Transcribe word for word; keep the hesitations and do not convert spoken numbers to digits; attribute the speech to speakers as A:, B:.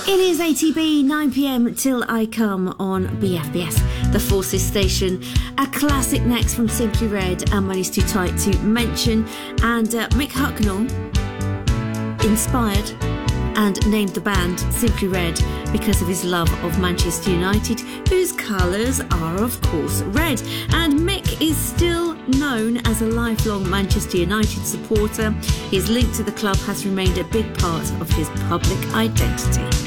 A: It is A T B, nine p.m. till I come on B F B S, the Forces station. A classic next from Simply Red and Money's Too Tight to mention. And uh, Mick Hucknall inspired and named the band Simply Red because of his love of Manchester United, whose colours are of course red. And Mick is still known as a lifelong Manchester United supporter. His link to the club has remained a big part of his public identity.